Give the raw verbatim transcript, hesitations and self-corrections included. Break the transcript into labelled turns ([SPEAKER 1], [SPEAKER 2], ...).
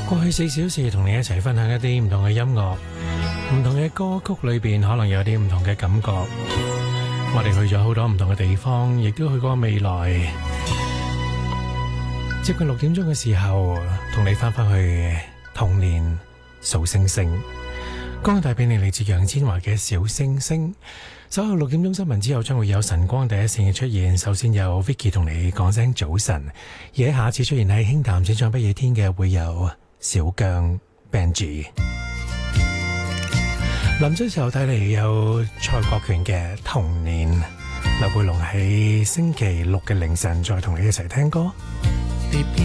[SPEAKER 1] 過去四小時同你一齊分享一啲唔同嘅音樂，唔同嘅歌曲裏邊可能有啲唔同嘅感覺。我哋去咗好多唔同嘅地方，亦都去過未來。接近六點鐘嘅時候，同你翻返去童年數星星。剛帶俾你嚟自楊千嬅嘅小星星。稍後六點鐘新聞之後，將會有晨光第一線嘅出現。首先有 Vicky 同你講聲早晨，而喺下次出現喺輕談淺唱不夜天嘅會有小姜 Benji。臨出時候睇嚟有蔡國權嘅童年，劉佩龍喺星期六嘅凌晨再同你一齊聽歌。